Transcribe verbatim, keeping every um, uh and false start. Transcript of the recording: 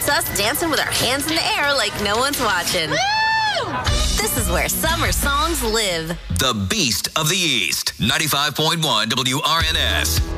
It's us dancing with our hands in the air like no one's watching. Woo! This is where summer songs live. The Beast of the East, ninety-five point one W R N S.